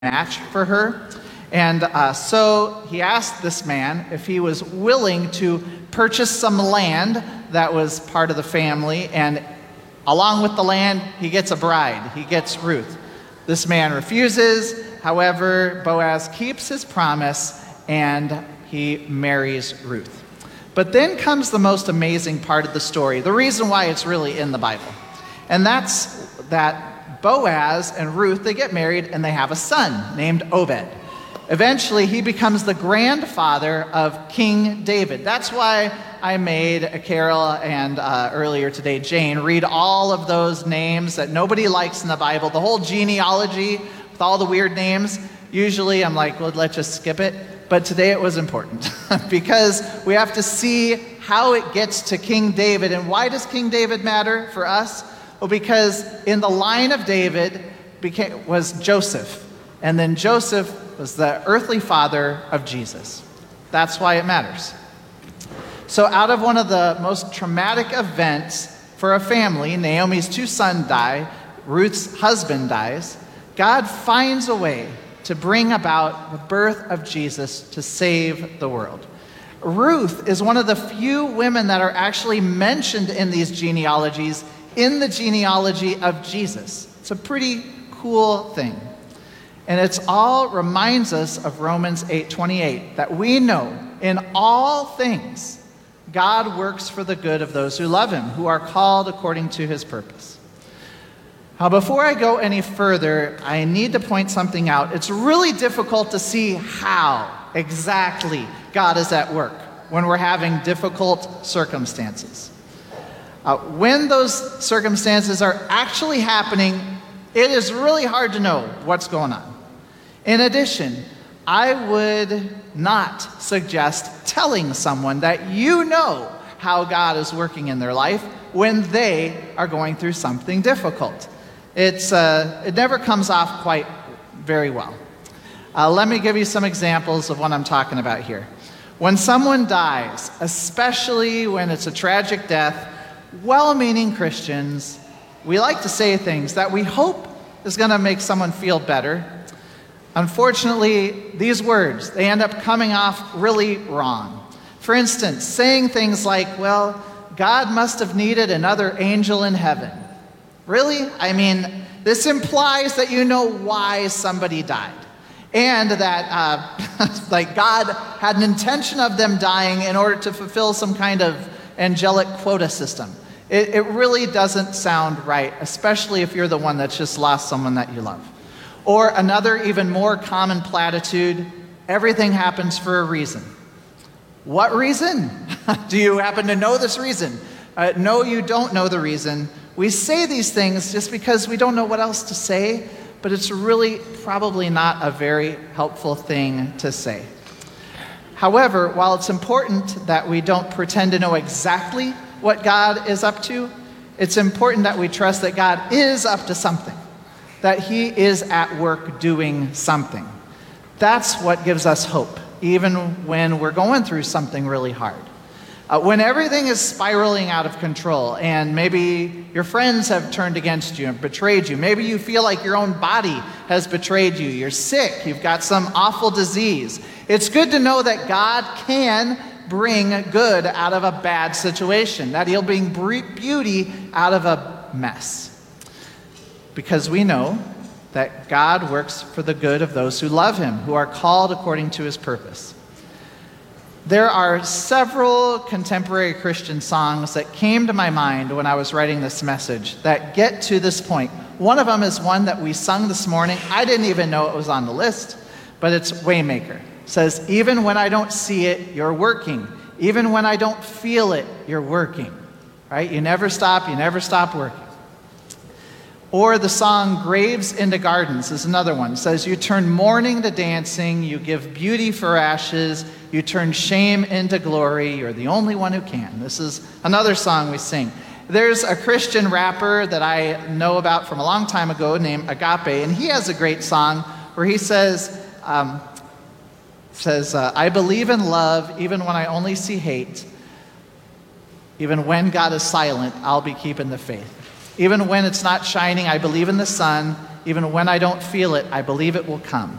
match for her. And so he asked this man if he was willing to purchase some land that was part of the family, and along with the land, he gets a bride. He gets Ruth. This man refuses. However, Boaz keeps his promise, and he marries Ruth. But then comes the most amazing part of the story, the reason why it's really in the Bible. And that's that Boaz and Ruth, they get married, and they have a son named Obed. Eventually, he becomes the grandfather of King David. That's why I made Carol and earlier today, Jane, read all of those names that nobody likes in the Bible, the whole genealogy with all the weird names. Usually I'm like, well, let's just skip it. But today it was important because we have to see how it gets to King David. And why does King David matter for us? Well, because in the line of David was Joseph. And then Joseph was the earthly father of Jesus. That's why it matters. So out of one of the most traumatic events for a family, Naomi's two sons die, Ruth's husband dies, God finds a way to bring about the birth of Jesus to save the world. Ruth is one of the few women that are actually mentioned in these genealogies in the genealogy of Jesus. It's a pretty cool thing. And it's all reminds us of Romans 8:28, that we know in all things God works for the good of those who love him, who are called according to his purpose. Now, before I go any further, I need to point something out. It's really difficult to see how exactly God is at work when we're having difficult circumstances. When those circumstances are actually happening, it is really hard to know what's going on. In addition, I would not suggest telling someone that you know how God is working in their life when they are going through something difficult. It never comes off quite very well. Let me give you some examples of what I'm talking about here. When someone dies, especially when it's a tragic death, well-meaning Christians, we like to say things that we hope is going to make someone feel better. Unfortunately, these words, they end up coming off really wrong. For instance, saying things like, well, God must have needed another angel in heaven. Really? I mean, this implies that you know why somebody died. And that like God had an intention of them dying in order to fulfill some kind of angelic quota system. It really doesn't sound right, especially if you're the one that's just lost someone that you love. Or another even more common platitude, everything happens for a reason. What reason? Do you happen to know this reason? No, you don't know the reason. We say these things just because we don't know what else to say, but it's really probably not a very helpful thing to say. However, while it's important that we don't pretend to know exactly what God is up to, it's important that we trust that God is up to something, that he is at work doing something. That's what gives us hope, even when we're going through something really hard. When everything is spiraling out of control and maybe your friends have turned against you and betrayed you, maybe you feel like your own body has betrayed you, you're sick, you've got some awful disease, it's good to know that God can bring good out of a bad situation, that he'll bring beauty out of a mess. Because we know that God works for the good of those who love him, who are called according to his purpose. There are several contemporary Christian songs that came to my mind when I was writing this message that get to this point. One of them is one that we sung this morning. I didn't even know it was on the list, but it's Waymaker. It says, even when I don't see it, you're working. Even when I don't feel it, you're working. Right? You never stop working. Or the song Graves into Gardens is another one. It says, you turn mourning to dancing, you give beauty for ashes, you turn shame into glory, you're the only one who can. This is another song we sing. There's a Christian rapper that I know about from a long time ago named Agape, and he has a great song where he says, I believe in love even when I only see hate. Even when God is silent, I'll be keeping the faith. Even when it's not shining, I believe in the sun. even when I don't feel it, I believe it will come.